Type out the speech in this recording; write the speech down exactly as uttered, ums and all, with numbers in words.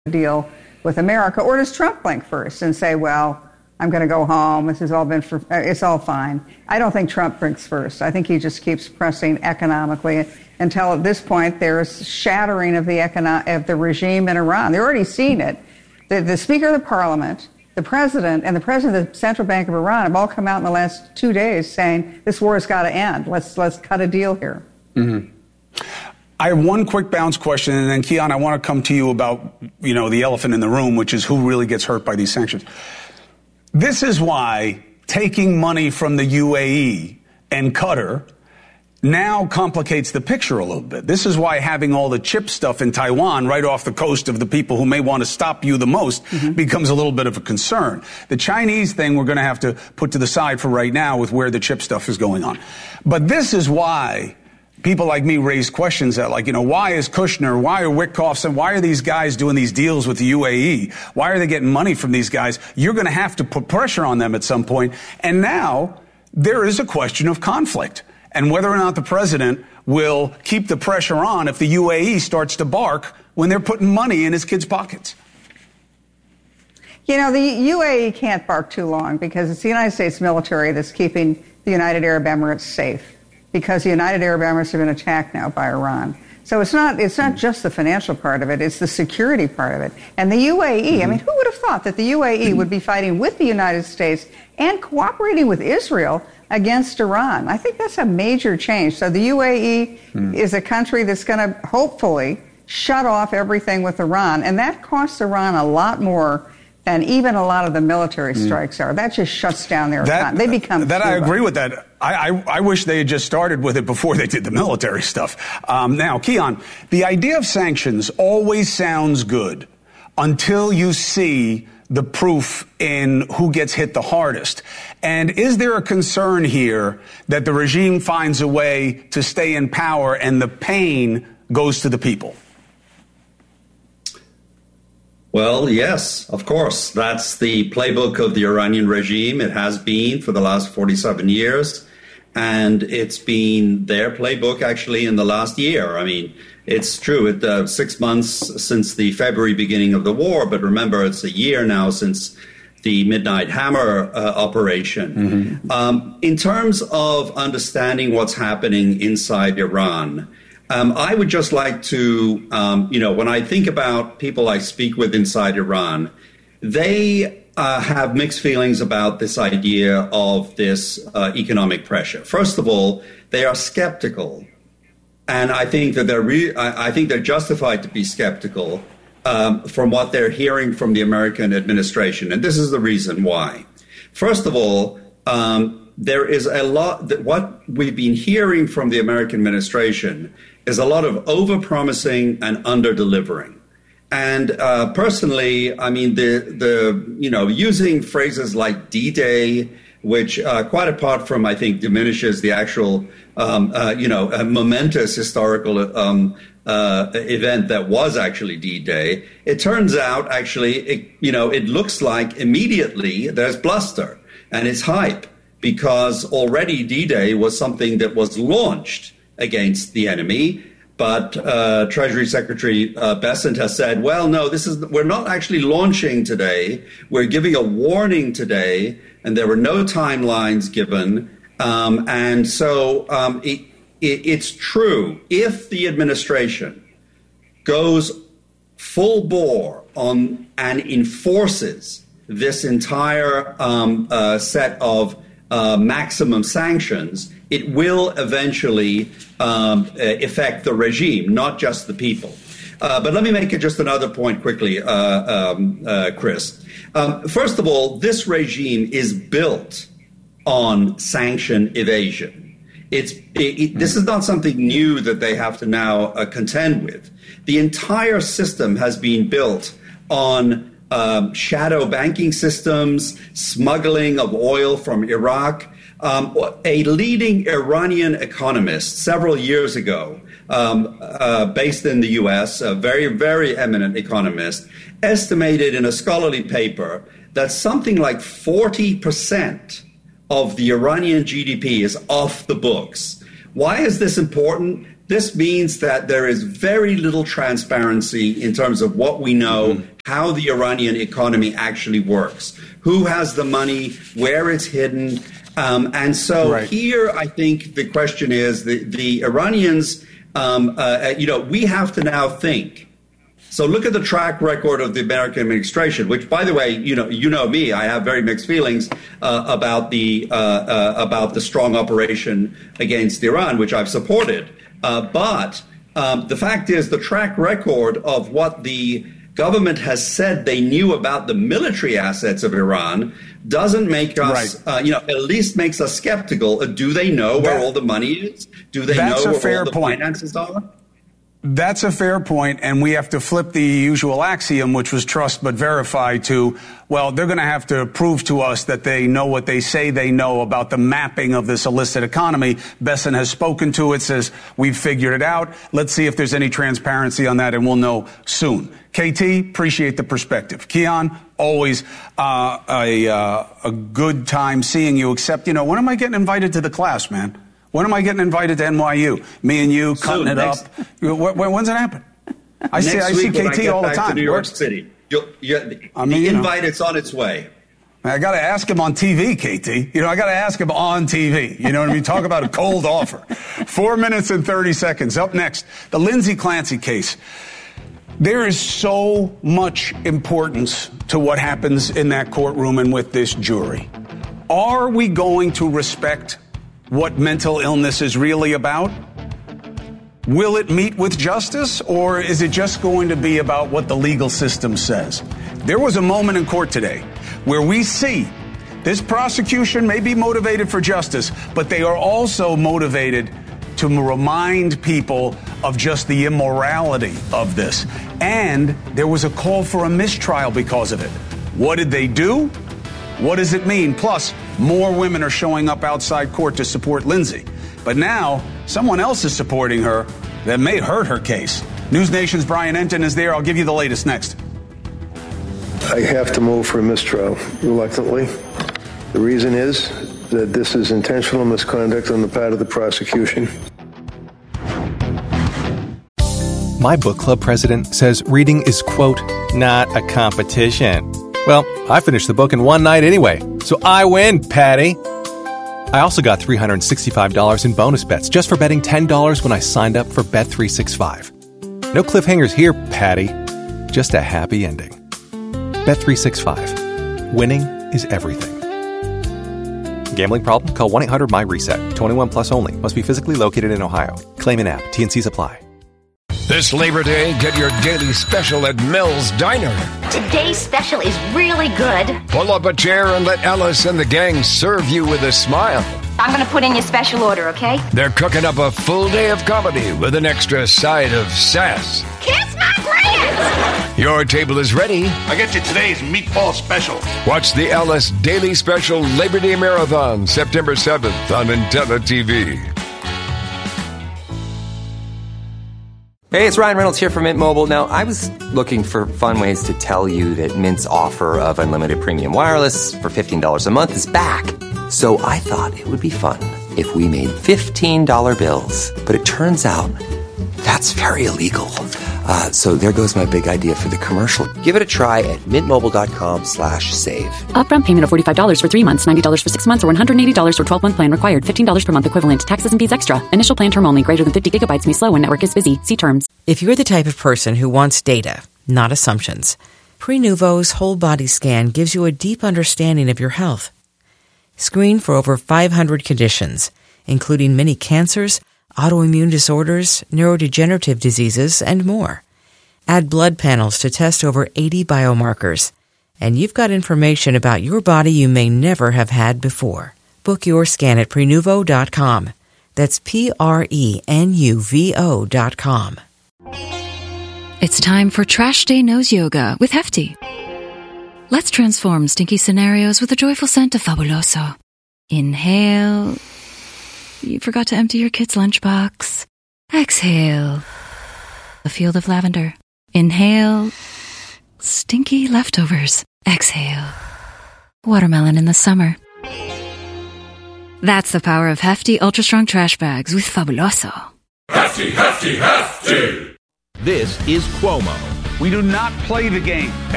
deal with America, or does Trump blink first and say, well, I'm going to go home. This has all been for, it's all fine. I don't think Trump blinks first. I think he just keeps pressing economically until at this point there's shattering of the econo- of the regime in Iran. They're already seeing it. The, the Speaker of the Parliament, the President, and the President of the Central Bank of Iran have all come out in the last two days saying this war has got to end. Let's let's cut a deal here. Mm-hmm. I have one quick bounce question, and then, Kian, I want to come to you about, you know, the elephant in the room, which is who really gets hurt by these sanctions. This is why taking money from the U A E and Qatar now complicates the picture a little bit. This is why having all the chip stuff in Taiwan right off the coast of the people who may want to stop you the most mm-hmm. becomes a little bit of a concern. The Chinese thing we're going to have to put to the side for right now with where the chip stuff is going on. But this is why people like me raise questions that, like, you know, why is Kushner, why are Witkoffs, and why are these guys doing these deals with the U A E? Why are they getting money from these guys? You're going to have to put pressure on them at some point. And now there is a question of conflict and whether or not the president will keep the pressure on if the U A E starts to bark when they're putting money in his kids' pockets. You know, the U A E can't bark too long because it's the United States military that's keeping the United Arab Emirates safe, because the United Arab Emirates have been attacked now by Iran. So it's not it's not just the financial part of it, it's the security part of it. And the U A E, mm-hmm. I mean, who would have thought that the U A E would be fighting with the United States and cooperating with Israel against Iran? I think that's a major change. So the U A E mm. is a country that's going to hopefully shut off everything with Iran, and that costs Iran a lot more than even a lot of the military strikes mm. are. That just shuts down their economy. They become That Cuba. I agree with that. I, I, I wish they had just started with it before they did the military stuff. Um, now, Kian, the idea of sanctions always sounds good until you see the proof in who gets hit the hardest. And is there a concern here that the regime finds a way to stay in power and the pain goes to the people? Well, yes, of course. That's the playbook of the Iranian regime. It has been for the last forty-seven years. And it's been their playbook actually in the last year. I mean, it's true. It's uh, six months since the February beginning of the war. But remember, it's a year now since the Midnight Hammer uh, operation. Mm-hmm. Um, in terms of understanding what's happening inside Iran, Um, I would just like to, um, you know, when I think about people I speak with inside Iran, they uh, have mixed feelings about this idea of this uh, economic pressure. First of all, they are skeptical, and I think that they're re- I, I think they're justified to be skeptical um, from what they're hearing from the American administration, and this is the reason why. First of all, um, there is a lot that what we've been hearing from the American administration is a lot of over-promising and under-delivering. And uh, personally, I mean, the, the you know, using phrases like D-Day, which uh, quite apart from, I think, diminishes the actual, um, uh, you know, a momentous historical um, uh, event that was actually D-Day, it turns out, actually, it, you know, it looks like immediately there's bluster and it's hype, because already D-Day was something that was launched against the enemy. But uh, Treasury Secretary uh, Bessent has said, well, no, this is we're not actually launching today. We're giving a warning today, and there were no timelines given. Um, and so um, it, it, it's true. If the administration goes full bore on and enforces this entire um, uh, set of uh, maximum sanctions, it will eventually um, affect the regime, not just the people. Uh, but let me make it just another point quickly, uh, um, uh, Chris. Um, first of all, this regime is built on sanction evasion. It's it, it, this is not something new that they have to now uh, contend with. The entire system has been built on um, shadow banking systems, smuggling of oil from Iraq. Um, a leading Iranian economist several years ago, um, uh, based in the U S, a very, very eminent economist, estimated in a scholarly paper that something like forty percent of the Iranian G D P is off the books. Why is this important? This means that there is very little transparency in terms of what we know mm-hmm. how the Iranian economy actually works, who has the money, where it's hidden. Um, and so right. here, I think the question is the, the Iranians, um, uh, you know, we have to now think. So look at the track record of the American administration, which, by the way, you know, you know me, I have very mixed feelings uh, about the uh, uh, about the strong operation against Iran, which I've supported. Uh, but um, the fact is, the track record of what the government has said they knew about the military assets of Iran doesn't make us, right. uh, you know, at least makes us skeptical. Do they know where that, all the money is? Do they know where all the point. finances are? That's a fair point, and we have to flip the usual axiom, which was trust but verify, to, well, they're going to have to prove to us that they know what they say they know about the mapping of this illicit economy. Besson has spoken to it, says, we've figured it out. Let's see if there's any transparency on that, and we'll know soon. K T, appreciate the perspective. Keon, always uh, a, uh, a good time seeing you, except, you know, when am I getting invited to the class, man? When am I getting invited to N Y U? Me and you cutting Soon, it next, up. When's it happen? I see. I see K T all the time. To New York City. You'll, you'll, I mean, the invite, know, it's on its way. I got to ask him on T V, K T. You know, I got to ask him on T V. You know what I mean? Talk about a cold offer. Four minutes and thirty seconds. Up next, the Lindsay Clancy case. There is so much importance to what happens in that courtroom and with this jury. Are we going to respect what mental illness is really about? Will it meet with justice, or is it just going to be about what the legal system says? There was a moment in court today where we see this prosecution may be motivated for justice, but they are also motivated to remind people of just the immorality of this. And there was a call for a mistrial because of it. What did they do? What does it mean? Plus, more women are showing up outside court to support Lindsay. But now, someone else is supporting her that may hurt her case. News Nation's Brian Enton is there. I'll give you the latest next. I have to move for a mistrial, reluctantly. The reason is that this is intentional misconduct on the part of the prosecution. My book club president says reading is, quote, not a competition. Well, I finished the book in one night anyway, so I win, Patty. I also got three hundred sixty-five dollars in bonus bets just for betting ten dollars when I signed up for Bet three sixty-five. No cliffhangers here, Patty. Just a happy ending. Bet three sixty-five. Winning is everything. Gambling problem? Call one eight hundred my reset. twenty-one plus only. Must be physically located in Ohio. Claim in app. T and Cs apply. This Labor Day, get your daily special at Mel's Diner. Today's special is really good. Pull up a chair and let Ellis and the gang serve you with a smile. I'm going to put in your special order, okay? They're cooking up a full day of comedy with an extra side of sass. Kiss my Grant! Your table is ready. I get you today's meatball special. Watch the Ellis Daily Special Labor Day Marathon, September seventh on IntelliTV. Hey, it's Ryan Reynolds here from Mint Mobile. Now, I was looking for fun ways to tell you that Mint's offer of unlimited premium wireless for fifteen dollars a month is back. So I thought it would be fun if we made fifteen dollar bills. But it turns out that's very illegal. Uh, so there goes my big idea for the commercial. Give it a try at mintmobile.com slash save. Upfront payment of forty-five dollars for three months, ninety dollars for six months, or one hundred eighty dollars for twelve-month plan required. fifteen dollars per month equivalent. Taxes and fees extra. Initial plan term only. Greater than fifty gigabytes may slow when network is busy. See terms. If you're the type of person who wants data, not assumptions, Prenuvo's whole body scan gives you a deep understanding of your health. Screen for over five hundred conditions, including many cancers, autoimmune disorders, neurodegenerative diseases, and more. Add blood panels to test over eighty biomarkers, and you've got information about your body you may never have had before. Book your scan at Prenuvo dot com. That's P R E N U V O dot com. It's time for Trash Day Nose Yoga with Hefty. Let's transform stinky scenarios with a joyful scent of Fabuloso. Inhale. You forgot to empty your kid's lunchbox. Exhale. A field of lavender. Inhale. Stinky leftovers. Exhale. Watermelon in the summer. That's the power of Hefty Ultra Strong Trash Bags with Fabuloso. Hefty, Hefty, Hefty! This is Cuomo. We do not play the game.